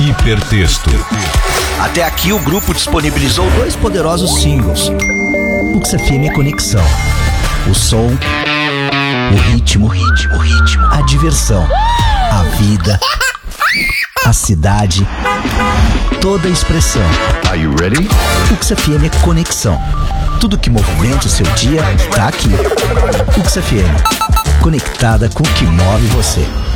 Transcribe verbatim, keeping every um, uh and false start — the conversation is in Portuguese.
Hipertexto. Até aqui o grupo disponibilizou dois poderosos singles. Ux F M é conexão. O som, o ritmo, ritmo, ritmo, a diversão, a vida, a cidade, toda a expressão. Are you ready? Ux F M é conexão. Tudo que movimenta o seu dia tá aqui. Ux F M, conectada com o que move você.